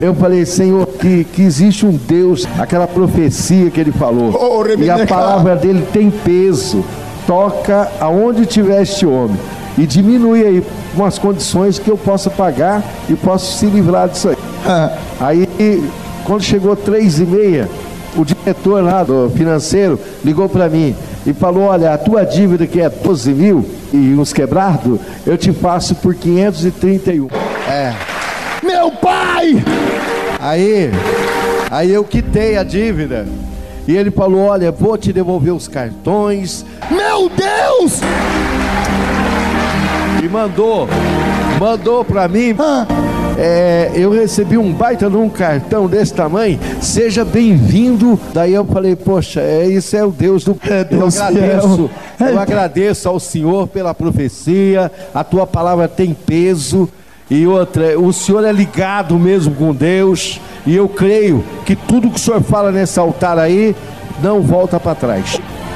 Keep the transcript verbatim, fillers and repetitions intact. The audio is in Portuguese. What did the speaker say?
Eu falei, Senhor, que, que existe um Deus, aquela profecia que ele falou, oh, e a palavra dele tem peso. Toca aonde tiver este homem e diminui aí umas condições que eu possa pagar e posso se livrar disso aí. Ah. Aí, quando chegou três e meia, o diretor lá do financeiro ligou para mim e falou, olha, a tua dívida que é doze mil e uns quebrados, eu te faço por quinhentos e trinta e um. É. Meu pai! Aí, aí eu quitei a dívida e ele falou, olha, vou te devolver os cartões. Meu Deus! E mandou, mandou pra mim, ah. é, eu recebi um baita num cartão desse tamanho, seja bem-vindo. Daí eu falei, poxa, é, isso é o Deus do... É Deus, eu agradeço, é. eu agradeço ao Senhor pela profecia, a tua palavra tem peso. E outra, o senhor é ligado mesmo com Deus, e eu creio que tudo que o senhor fala nesse altar aí, não volta para trás.